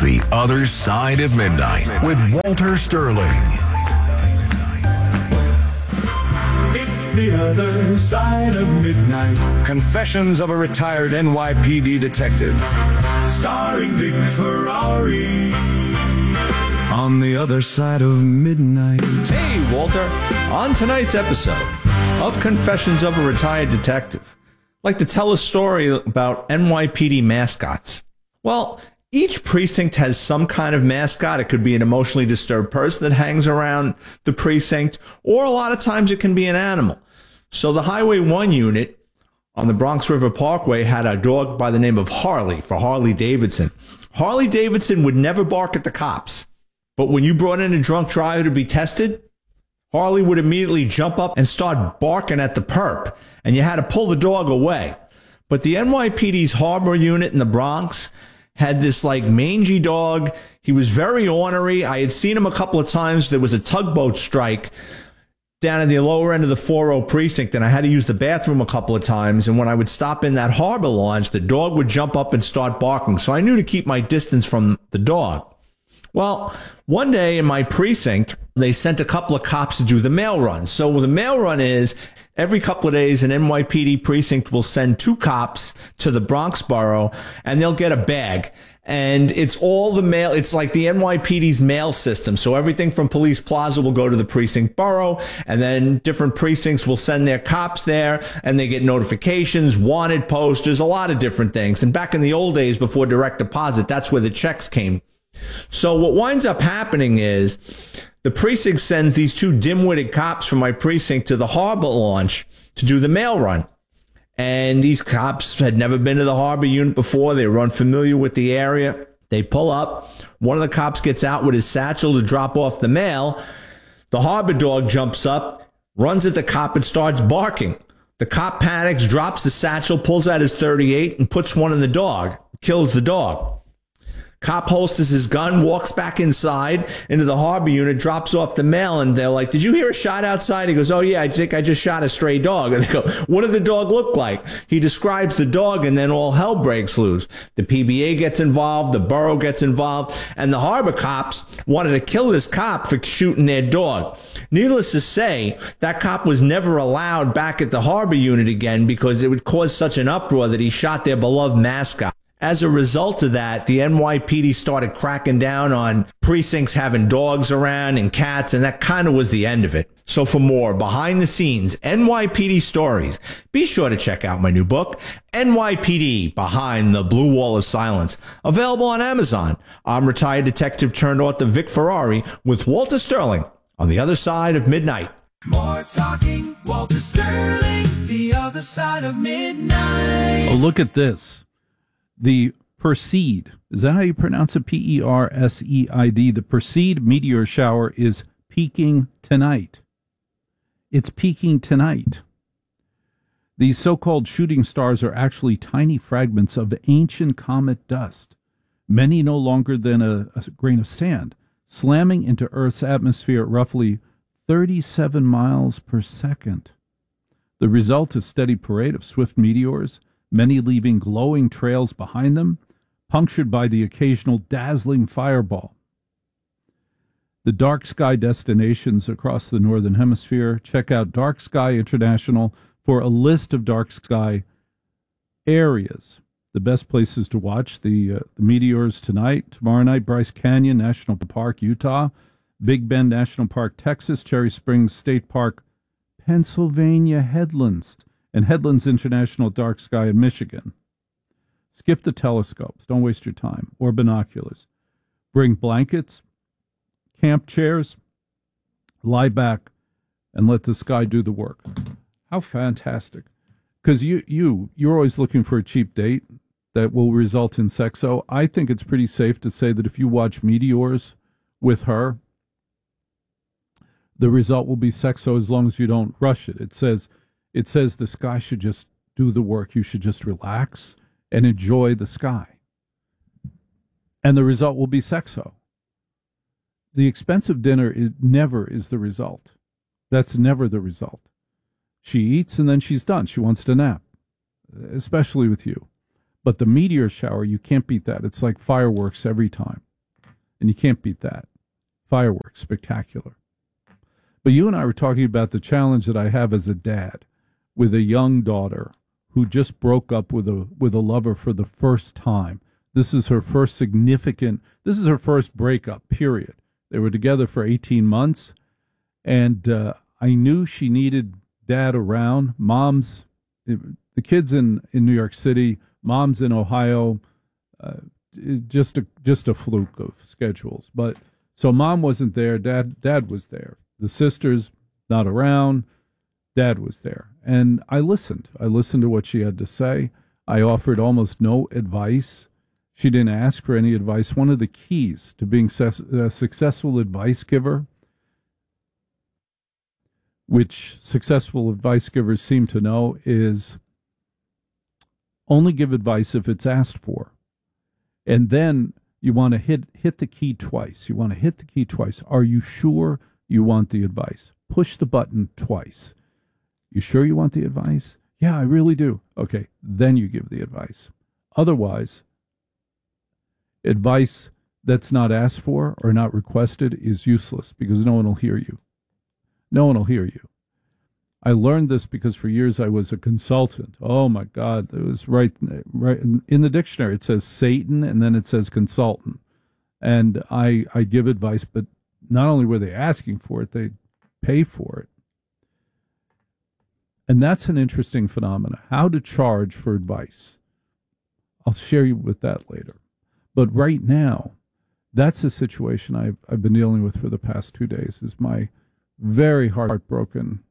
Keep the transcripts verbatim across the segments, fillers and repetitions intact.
The Other Side of Midnight with Walter Sterling. It's The Other Side of Midnight. Confessions of a retired N Y P D detective. Starring Vic Ferrari. On The Other Side of Midnight. Hey, Walter. On tonight's episode of Confessions of a Retired Detective, I'd like to tell a story about N Y P D mascots. Well, each precinct has some kind of mascot. It could be an emotionally disturbed person that hangs around the precinct, or a lot of times it can be an animal. So the Highway one unit on the Bronx River Parkway had a dog by the name of Harley, for Harley Davidson. Harley Davidson would never bark at the cops, but when you brought in a drunk driver to be tested, Harley would immediately jump up and start barking at the perp, and you had to pull the dog away. But the N Y P D's Harbor unit in the Bronx had this like mangy dog. He was very ornery. I had seen him a couple of times. There was a tugboat strike down at the lower end of the four oh precinct, and I had to use the bathroom a couple of times. And when I would stop in that harbor launch, the dog would jump up and start barking. So I knew to keep my distance from the dog. Well, one day in my precinct, they sent a couple of cops to do the mail run. So the mail run is every couple of days, an N Y P D precinct will send two cops to the Bronx borough, and they'll get a bag. And it's all the mail. It's like the N Y P D's mail system. So everything from Police Plaza will go to the precinct borough, and then different precincts will send their cops there, and they get notifications, wanted posters, a lot of different things. And back in the old days before direct deposit, that's where the checks came. So what winds up happening is the precinct sends these two dim-witted cops from my precinct to the harbor launch to do the mail run. And these cops had never been to the harbor unit before. They were unfamiliar with the area. They pull up. One of the cops gets out with his satchel to drop off the mail. The harbor dog jumps up, runs at the cop, and starts barking. The cop panics, drops the satchel, pulls out his thirty-eight, and puts one in the dog. Kills the dog. Cop holsters his gun, walks back inside into the harbor unit, drops off the mail, and they're like, "Did you hear a shot outside?" He goes, "Oh yeah, I think I just shot a stray dog." And they go, "What did the dog look like?" He describes the dog, and then all hell breaks loose. The P B A gets involved, the borough gets involved, and the harbor cops wanted to kill this cop for shooting their dog. Needless to say, that cop was never allowed back at the harbor unit again because it would cause such an uproar that he shot their beloved mascot. As a result of that, the N Y P D started cracking down on precincts having dogs around and cats, and that kind of was the end of it. So for more behind the scenes N Y P D stories, be sure to check out my new book, N Y P D Behind the Blue Wall of Silence, available on Amazon. I'm retired detective turned author Vic Ferrari with Walter Sterling on The Other Side of Midnight. More talking, Walter Sterling, The Other Side of Midnight. Oh, look at this. The Perseid, is that how you pronounce it? P E R S E I D. The Perseid meteor shower is peaking tonight. It's peaking tonight. These so-called shooting stars are actually tiny fragments of ancient comet dust, many no longer than a, a grain of sand, slamming into Earth's atmosphere at roughly thirty-seven miles per second. The result is a steady parade of swift meteors, many leaving glowing trails behind them, punctured by the occasional dazzling fireball. The dark sky destinations across the Northern Hemisphere. Check out Dark Sky International for a list of dark sky areas. The best places to watch the, uh, the meteors tonight, tomorrow night, Bryce Canyon National Park, Utah, Big Bend National Park, Texas, Cherry Springs State Park, Pennsylvania Headlands, and Headlands International Dark Sky in Michigan. Skip the telescopes. Don't waste your time. Or binoculars. Bring blankets, camp chairs, lie back, and let the sky do the work. How fantastic. Because you, you, you're always looking for a cheap date that will result in sexo. I think it's pretty safe to say that if you watch meteors with her, the result will be sexo as long as you don't rush it. It says... It says the sky should just do the work. You should just relax and enjoy the sky. And the result will be sexo. The expensive dinner is never is the result. That's never the result. She eats and then she's done. She wants to nap, especially with you. But the meteor shower, you can't beat that. It's like fireworks every time. And you can't beat that. Fireworks, spectacular. But you and I were talking about the challenge that I have as a dad with a young daughter who just broke up with a with a lover for the first time. This is her first significant, this is her first breakup, period. They were together for eighteen months, and uh, I knew she needed dad around. Mom's, the kids in, in New York City, mom's in Ohio, uh, just a just a fluke of schedules. But so mom wasn't there, dad dad was there. The sisters not around, dad was there. And I listened. I listened to what she had to say. I offered almost no advice. She didn't ask for any advice. One of the keys to being a successful advice giver, which successful advice givers seem to know, is only give advice if it's asked for. And then you want to hit hit the key twice. You want to hit the key twice. Are you sure you want the advice? Push the button twice. You sure you want the advice? Yeah, I really do. Okay, then you give the advice. Otherwise, advice that's not asked for or not requested is useless because no one will hear you. No one will hear you. I learned this because for years I was a consultant. Oh my God, it was right, right in the dictionary. It says Satan and then it says consultant. And I, I give advice, but not only were they asking for it, they pay for it. And that's an interesting phenomenon. How to charge for advice. I'll share you with that later. But right now, that's a situation I've, I've been dealing with for the past two days, is my very heartbroken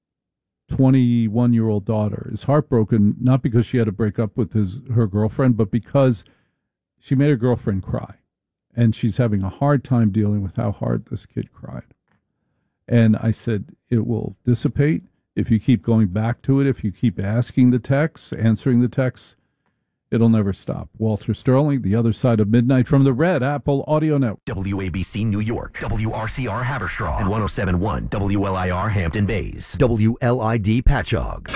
twenty-one-year-old daughter is heartbroken, not because she had to break up with his her girlfriend, but because she made her girlfriend cry. And she's having a hard time dealing with how hard this kid cried. And I said, it will dissipate if you keep going back to it, if you keep asking the texts, answering the texts. It'll never stop. Walter Sterling, The Other Side of Midnight, from the Red Apple Audio Network. W A B C New York, W R C R Haverstraw, and one oh seven point one W L I R Hampton Bays, W L I D Patchogue.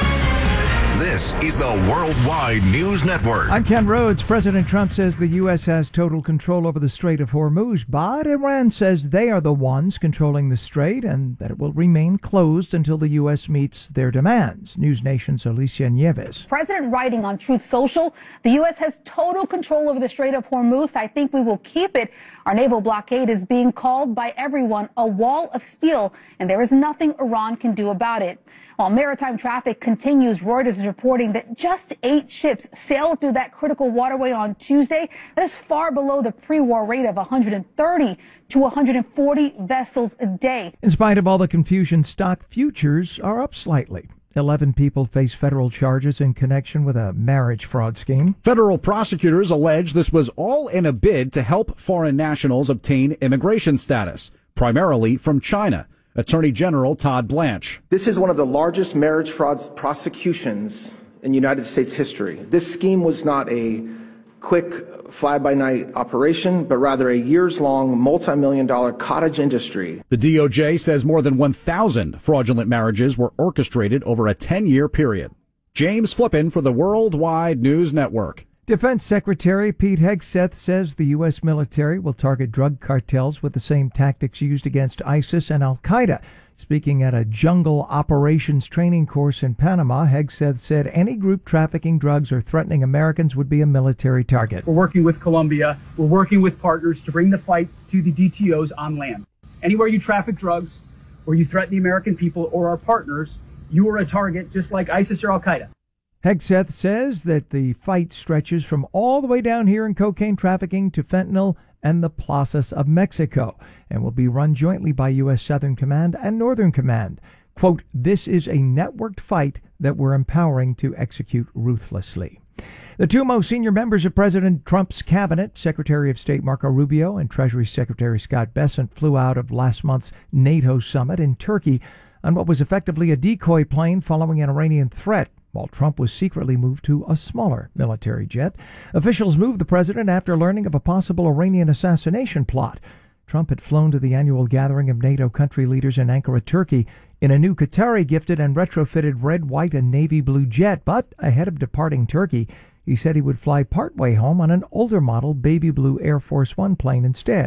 This is the Worldwide News Network. I'm Ken Rhodes. President Trump says the U S has total control over the Strait of Hormuz, but Iran says they are the ones controlling the strait and that it will remain closed until the U S meets their demands. News Nation's Alicia Nieves. President writing on Truth Social, the U S has total control over the Strait of Hormuz. I think we will keep it. Our naval blockade is being called by everyone a wall of steel, and there is nothing Iran can do about it. While maritime traffic continues, Reuters is reporting that just eight ships sailed through that critical waterway on Tuesday. That is far below the pre-war rate of one hundred thirty to one hundred forty vessels a day. In spite of all the confusion, stock futures are up slightly. Eleven people face federal charges in connection with a marriage fraud scheme. Federal prosecutors allege this was all in a bid to help foreign nationals obtain immigration status, primarily from China. Attorney General Todd Blanche. This is one of the largest marriage fraud prosecutions in United States history. This scheme was not a quick fly-by-night operation, but rather a years-long, multi-million dollar cottage industry. The D O J says more than one thousand fraudulent marriages were orchestrated over a ten-year period. James Flippin for the Worldwide News Network. Defense Secretary Pete Hegseth says the U S military will target drug cartels with the same tactics used against ISIS and Al-Qaeda. Speaking at a jungle operations training course in Panama, Hegseth said any group trafficking drugs or threatening Americans would be a military target. We're working with Colombia. We're working with partners to bring the fight to the D T Os on land. Anywhere you traffic drugs or you threaten the American people or our partners, you are a target just like ISIS or Al-Qaeda. Hegseth says that the fight stretches from all the way down here in cocaine trafficking to fentanyl and the plazas of Mexico and will be run jointly by U S Southern Command and Northern Command. Quote, this is a networked fight that we're empowering to execute ruthlessly. The two most senior members of President Trump's cabinet, Secretary of State Marco Rubio and Treasury Secretary Scott Bessent, flew out of last month's NATO summit in Turkey on what was effectively a decoy plane following an Iranian threat, while Trump was secretly moved to a smaller military jet. Officials moved the president after learning of a possible Iranian assassination plot. Trump had flown to the annual gathering of NATO country leaders in Ankara, Turkey, in a new Qatari-gifted and retrofitted red, white, and navy blue jet. But ahead of departing Turkey, he said he would fly partway home on an older model baby blue Air Force One plane instead.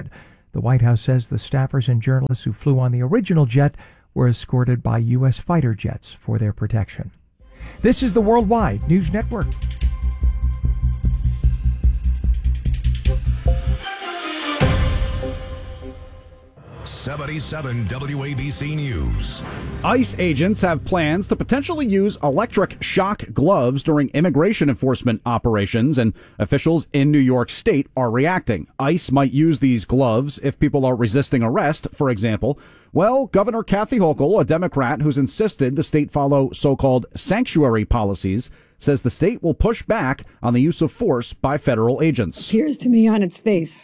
The White House says the staffers and journalists who flew on the original jet were escorted by U S fighter jets for their protection. This is the Worldwide News Network. seventy-seven W A B C News. ICE agents have plans to potentially use electric shock gloves during immigration enforcement operations, and officials in New York State are reacting. ICE might use these gloves if people are resisting arrest, for example. Well, Governor Kathy Hochul, a Democrat who's insisted the state follow so-called sanctuary policies, says the state will push back on the use of force by federal agents. Appears to me on its face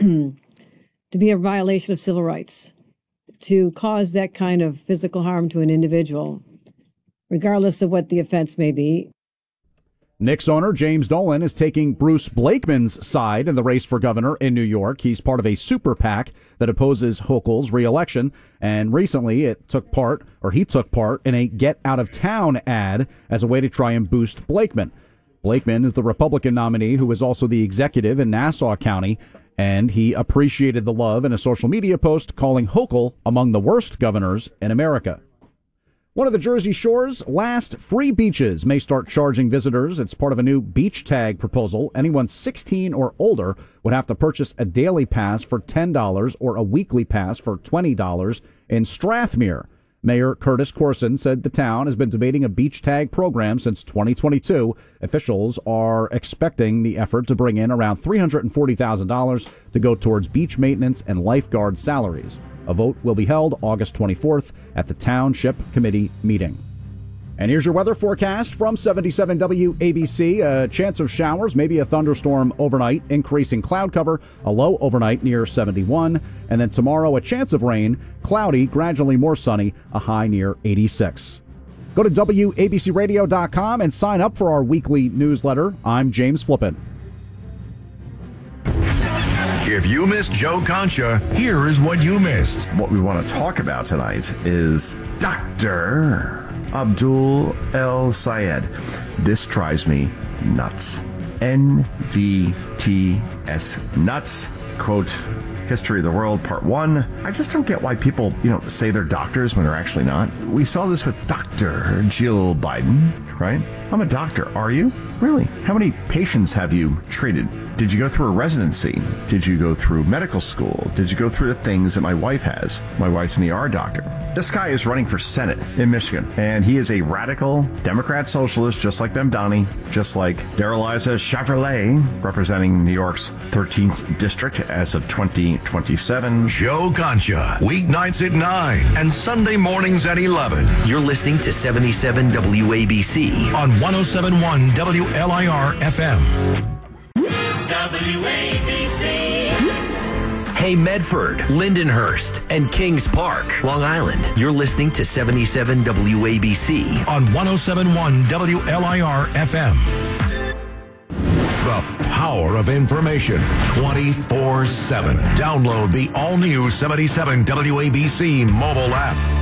to be a violation of civil rights, to cause that kind of physical harm to an individual, regardless of what the offense may be. Knicks owner James Dolan is taking Bruce Blakeman's side in the race for governor in New York. He's part of a super PAC that opposes Hochul's reelection, and recently it took part, or he took part, in a get out of town ad as a way to try and boost Blakeman. Blakeman is the Republican nominee who is also the executive in Nassau County, and he appreciated the love in a social media post, calling Hochul among the worst governors in America. One of the Jersey Shore's last free beaches may start charging visitors. It's part of a new beach tag proposal. Anyone sixteen or older would have to purchase a daily pass for ten dollars or a weekly pass for twenty dollars in Strathmere. Mayor Curtis Corson said the town has been debating a beach tag program since twenty twenty-two. Officials are expecting the effort to bring in around three hundred forty thousand dollars to go towards beach maintenance and lifeguard salaries. A vote will be held August twenty-fourth at the Township Committee meeting. And here's your weather forecast from seventy-seven W A B C. A chance of showers, maybe a thunderstorm overnight, increasing cloud cover, a low overnight near seventy-one. And then tomorrow, a chance of rain, cloudy, gradually more sunny, a high near eighty-six. Go to W A B C radio dot com and sign up for our weekly newsletter. I'm James Flippin. If you missed Joe Concha, here is what you missed. What we want to talk about tonight is Doctor Abdul El Sayed. This drives me nuts. N V T S, nuts. Quote, History of the World, Part one. I just don't get why people, you know, say they're doctors when they're actually not. We saw this with Doctor Jill Biden, right? I'm a doctor. Are you? Really? How many patients have you treated? Did you go through a residency? Did you go through medical school? Did you go through the things that my wife has? My wife's an E R doctor. This guy is running for Senate in Michigan, and he is a radical Democrat socialist, just like Memdani, just like Darrell-Issa Chevrolet, representing New York's thirteenth district as of twenty twenty-seven. Joe Concha, weeknights at nine and Sunday mornings at eleven. You're listening to seventy-seven W A B C on one oh seven point one W L I R F M. W A B C. Hey Medford, Lindenhurst, and Kings Park, Long Island. You're listening to seventy-seven W A B C on one oh seven point one W L I R F M. The power of information twenty-four seven. Download the all-new seventy-seven W A B C mobile app.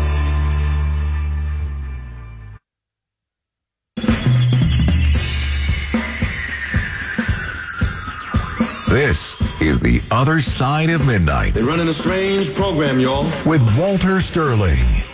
This is The Other Side of Midnight. They're running a strange program, y'all. With Walter Sterling.